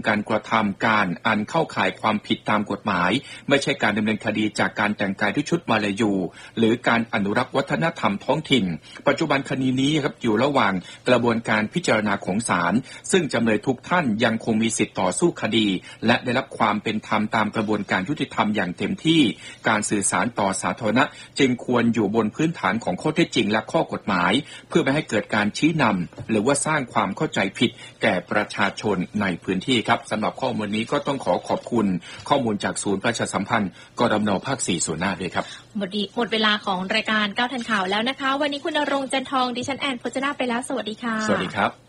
การกระทำการอันเข้าข่ายความผิดตามกฎหมายไม่ใช่การดำเนินคดีจากการแต่งกายด้วยชุดมาลายูหรือการอนุรักษ์วัฒนธรรมท้องถิ่นปัจจุบันคดีนี้ครับอยู่ระหว่างกระบวนการพิจารณาของศาลซึ่งจำเลยทุกท่านยังคงมีสิทธิต่อสู้คดีและได้รับความเป็นธรรมตามกระบวนการยุติธรรมอย่างเต็มที่การสื่อสารต่อสาธารณะจึงควรอยู่บนพื้นฐานของข้อเท็จจริงและข้อกฎหมายเพื่อไม่ให้เกิดการชี้นำหรือว่าสร้างความเข้าใจผิดแก่ประชาชนในพื้นที่ครับสำหรับข้อมูลนี้ก็ต้องขอบคุณข้อมูลจากศูนย์ประชาสัมพันธ์กรมน.ภาค 4 ส่วนหน้าด้วยครับหมดเวลาของรายการ9ทันข่าวแล้วนะคะวันนี้คุณณรงค์ จันทองดิฉันแอน พจนาไปแล้วสวัสดีค่ะสวัสดีครับ